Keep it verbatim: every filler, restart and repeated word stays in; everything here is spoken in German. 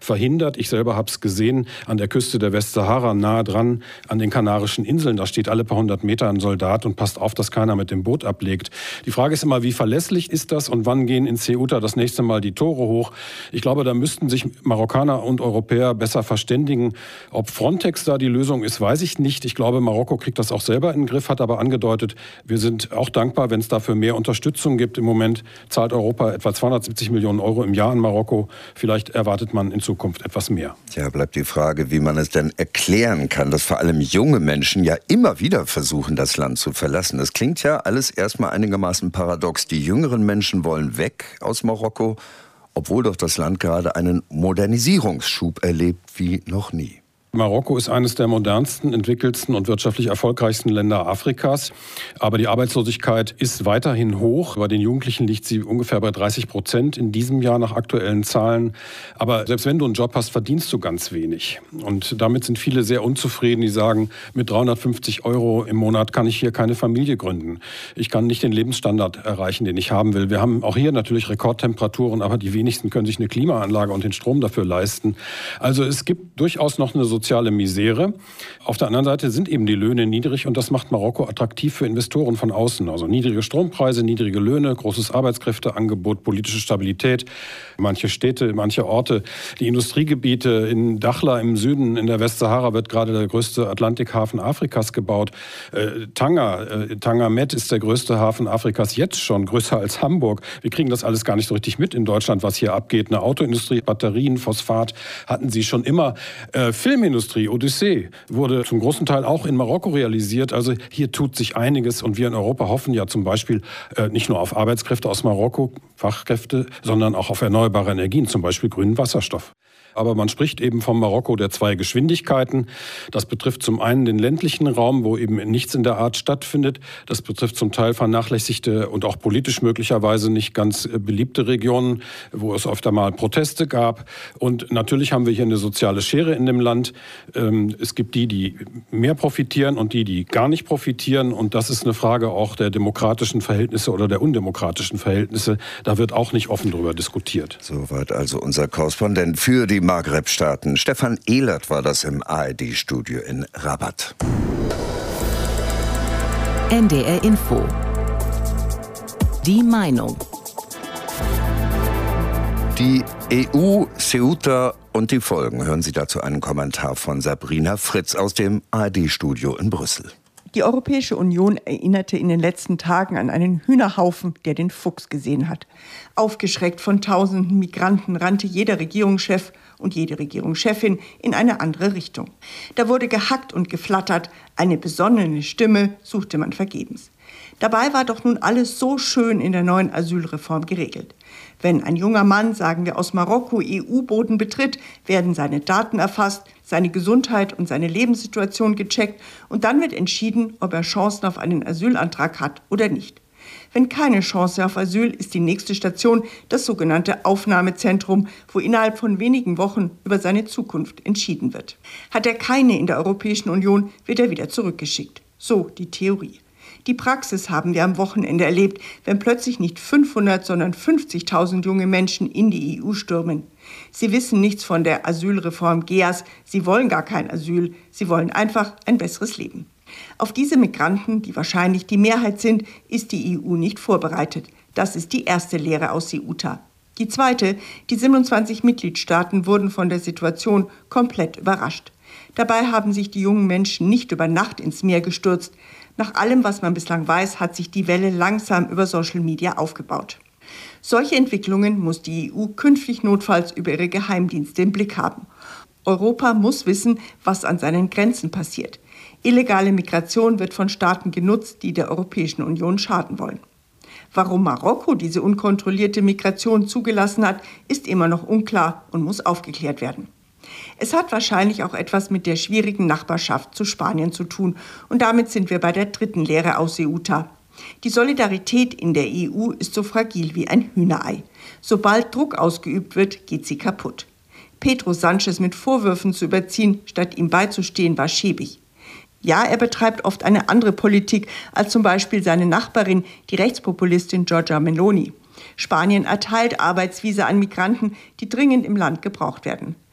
verhindert. Ich selber habe es gesehen an der Küste der Westsahara, nahe dran an den Kanarischen Inseln. Da steht alle paar hundert Meter ein Soldat und passt auf, dass keiner mit dem Boot ablegt. Die Frage ist immer, wie verlässlich ist das und wann gehen in Ceuta das nächste Mal die Tore hoch? Ich glaube, da müssten sich Marokkaner und Europäer besser verständigen. Ob Frontex da die Lösung ist, weiß ich nicht. Ich glaube, Marokko kriegt das auch selber in den Griff, hat aber angedeutet, wir sind auch dankbar, wenn es dafür mehr Unterstützung gibt. Im Moment zahlt Europa etwa zweihundertsiebzig Millionen Euro im Jahr an Marokko. Vielleicht erwartet man in Zukunft etwas mehr. Tja, bleibt die Frage, wie man es denn erklären kann, dass vor allem junge Menschen ja immer wieder versuchen, das Land zu verlassen. Das klingt ja alles erstmal einigermaßen paradox. Die jüngeren Menschen wollen weg aus Marokko, obwohl doch das Land gerade einen Modernisierungsschub erlebt wie noch nie. Marokko ist eines der modernsten, entwickelsten und wirtschaftlich erfolgreichsten Länder Afrikas. Aber die Arbeitslosigkeit ist weiterhin hoch. Bei den Jugendlichen liegt sie ungefähr bei dreißig Prozent in diesem Jahr nach aktuellen Zahlen. Aber selbst wenn du einen Job hast, verdienst du ganz wenig. Und damit sind viele sehr unzufrieden. Die sagen, mit dreihundertfünfzig Euro im Monat kann ich hier keine Familie gründen. Ich kann nicht den Lebensstandard erreichen, den ich haben will. Wir haben auch hier natürlich Rekordtemperaturen, aber die wenigsten können sich eine Klimaanlage und den Strom dafür leisten. Also es gibt durchaus noch eine soziale soziale Misere. Auf der anderen Seite sind eben die Löhne niedrig und das macht Marokko attraktiv für Investoren von außen. Also niedrige Strompreise, niedrige Löhne, großes Arbeitskräfteangebot, politische Stabilität. Manche Städte, manche Orte, die Industriegebiete in Dakhla im Süden, in der Westsahara wird gerade der größte Atlantikhafen Afrikas gebaut. Äh, Tanger, äh, Tanger Med ist der größte Hafen Afrikas jetzt schon, größer als Hamburg. Wir kriegen das alles gar nicht so richtig mit in Deutschland, was hier abgeht. Eine Autoindustrie, Batterien, Phosphat hatten sie schon immer. Äh, Filmindustrie, Odyssee, wurde zum großen Teil auch in Marokko realisiert. Also hier tut sich einiges und wir in Europa hoffen ja zum Beispiel äh, nicht nur auf Arbeitskräfte aus Marokko, Fachkräfte, sondern auch auf erneuerbare Energien, zum Beispiel grünen Wasserstoff. Aber man spricht eben vom Marokko der zwei Geschwindigkeiten. Das betrifft zum einen den ländlichen Raum, wo eben nichts in der Art stattfindet. Das betrifft zum Teil vernachlässigte und auch politisch möglicherweise nicht ganz beliebte Regionen, wo es öfter mal Proteste gab. Und natürlich haben wir hier eine soziale Schere in dem Land. Es gibt die, die mehr profitieren und die, die gar nicht profitieren. Und das ist eine Frage auch der demokratischen Verhältnisse oder der undemokratischen Verhältnisse. Da wird auch nicht offen drüber diskutiert. Soweit also unser Korrespondent für die Maghreb-Staaten. Stefan Ehlert war das im A R D-Studio in Rabat. N D R Info. Die Meinung. Die E U, Ceuta und die Folgen. Hören Sie dazu einen Kommentar von Sabrina Fritz aus dem A R D-Studio in Brüssel. Die Europäische Union erinnerte in den letzten Tagen an einen Hühnerhaufen, der den Fuchs gesehen hat. Aufgeschreckt von tausenden Migranten rannte jeder Regierungschef und jede Regierungschefin in eine andere Richtung. Da wurde gehackt und geflattert, eine besonnene Stimme suchte man vergebens. Dabei war doch nun alles so schön in der neuen Asylreform geregelt. Wenn ein junger Mann, sagen wir aus Marokko, E U-Boden betritt, werden seine Daten erfasst, seine Gesundheit und seine Lebenssituation gecheckt und dann wird entschieden, ob er Chancen auf einen Asylantrag hat oder nicht. Wenn keine Chance auf Asyl ist die nächste Station das sogenannte Aufnahmezentrum, wo innerhalb von wenigen Wochen über seine Zukunft entschieden wird. Hat er keine in der Europäischen Union, wird er wieder zurückgeschickt. So die Theorie. Die Praxis haben wir am Wochenende erlebt, wenn plötzlich nicht fünfhundert, sondern fünfzigtausend junge Menschen in die E U stürmen. Sie wissen nichts von der Asylreform G E A S, sie wollen gar kein Asyl, sie wollen einfach ein besseres Leben. Auf diese Migranten, die wahrscheinlich die Mehrheit sind, ist die E U nicht vorbereitet. Das ist die erste Lehre aus Ceuta. Die zweite, die siebenundzwanzig Mitgliedstaaten wurden von der Situation komplett überrascht. Dabei haben sich die jungen Menschen nicht über Nacht ins Meer gestürzt. Nach allem, was man bislang weiß, hat sich die Welle langsam über Social Media aufgebaut. Solche Entwicklungen muss die E U künftig notfalls über ihre Geheimdienste im Blick haben. Europa muss wissen, was an seinen Grenzen passiert. Illegale Migration wird von Staaten genutzt, die der Europäischen Union schaden wollen. Warum Marokko diese unkontrollierte Migration zugelassen hat, ist immer noch unklar und muss aufgeklärt werden. Es hat wahrscheinlich auch etwas mit der schwierigen Nachbarschaft zu Spanien zu tun. Und damit sind wir bei der dritten Lehre aus Ceuta. Die Solidarität in der E U ist so fragil wie ein Hühnerei. Sobald Druck ausgeübt wird, geht sie kaputt. Pedro Sánchez mit Vorwürfen zu überziehen, statt ihm beizustehen, war schäbig. Ja, er betreibt oft eine andere Politik als zum Beispiel seine Nachbarin, die Rechtspopulistin Giorgia Meloni. Spanien erteilt Arbeitsvisa an Migranten, die dringend im Land gebraucht werden.